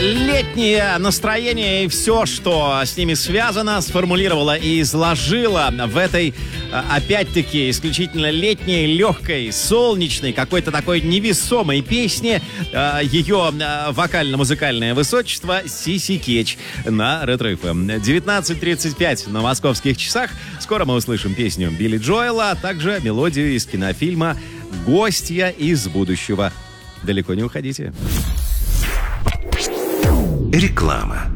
Летнее настроение и все, что с ними связано, сформулировала и изложила в этой, опять-таки, исключительно летней, легкой, солнечной, какой-то такой невесомой песне ее вокально-музыкальное высочество Сиси Кетч на Ретро-ФМ. 19:35 на московских часах. Скоро мы услышим песню Билли Джоэла, а также мелодию из кинофильма «Гостья из будущего». Далеко не уходите. Реклама.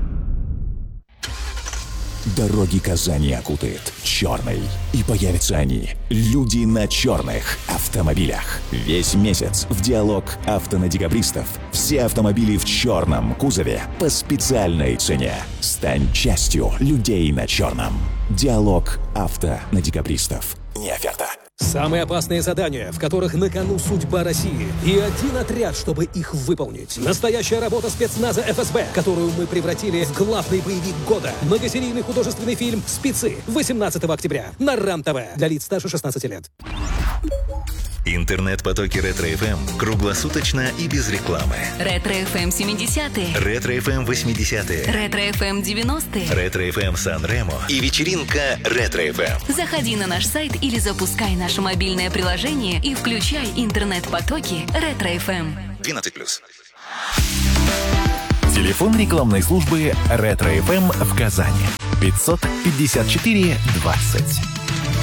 Дороги Казани окутает черный. И появятся они, люди на черных автомобилях. Весь месяц в диалог автонадекабристов. Все автомобили в черном кузове по специальной цене. Стань частью людей на черном. Диалог автонадекабристов. Не оферта. Самые опасные задания, в которых на кону судьба России. И один отряд, чтобы их выполнить. Настоящая работа спецназа ФСБ, которую мы превратили в главный боевик года. Многосерийный художественный фильм «Спецы» 18 октября на РАН-ТВ. Для лиц старше 16 лет. Интернет-потоки Ретро-ФМ круглосуточно и без рекламы. Ретро-ФМ 70-е. Ретро-ФМ 80-е. Ретро-ФМ 90-е. Ретро-ФМ Сан-Ремо и вечеринка Ретро-ФМ. Заходи на наш сайт или запускай наше мобильное приложение и включай интернет-потоки Ретро-ФМ. 12+. Телефон рекламной службы Ретро-ФМ в Казани. 554 20.